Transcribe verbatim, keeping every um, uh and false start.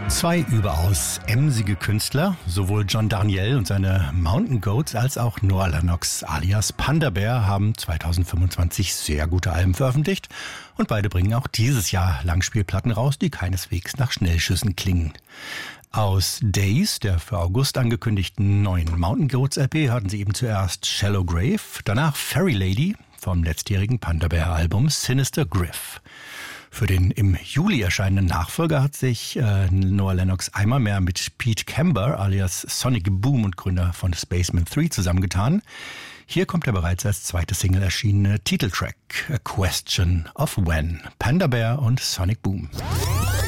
Zwei überaus emsige Künstler, sowohl John Darnielle und seine Mountain Goats als auch Noah Lennox alias Panda Bear haben zweitausendfünfundzwanzig sehr gute Alben veröffentlicht und beide bringen auch dieses Jahr Langspielplatten raus, die keineswegs nach Schnellschüssen klingen. Aus Days, der für August angekündigten neuen Mountain Goats L P, hörten Sie eben zuerst Shallow Grave, danach Fairy Lady vom letztjährigen Panda Bear Album Sinister Griff. Für den im Juli erscheinenden Nachfolger hat sich äh, Noah Lennox einmal mehr mit Pete Camber alias Sonic Boom und Gründer von Spaceman drei zusammengetan. Hier kommt der bereits als zweite Single erschienene Titeltrack A Question of When, Panda Bear und Sonic Boom.